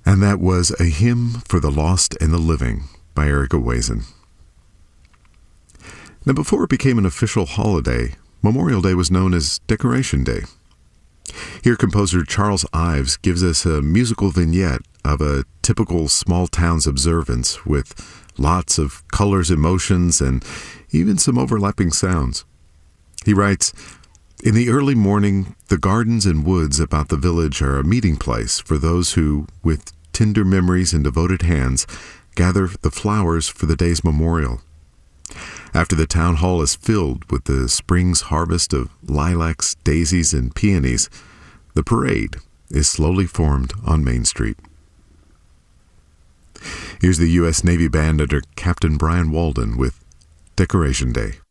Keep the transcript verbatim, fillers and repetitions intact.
And that was A Hymn for the Lost and the Living by Erica Wazen. Now, before it became an official holiday, Memorial Day was known as Decoration Day. Here, composer Charles Ives gives us a musical vignette of a typical small town's observance with lots of colors, emotions, and even some overlapping sounds. He writes, "In the early morning, the gardens and woods about the village are a meeting place for those who, with tender memories and devoted hands, gather the flowers for the day's memorial. After the town hall is filled with the spring's harvest of lilacs, daisies, and peonies, the parade is slowly formed on Main Street." Here's the U S Navy Band under Captain Brian Walden with Decoration Day.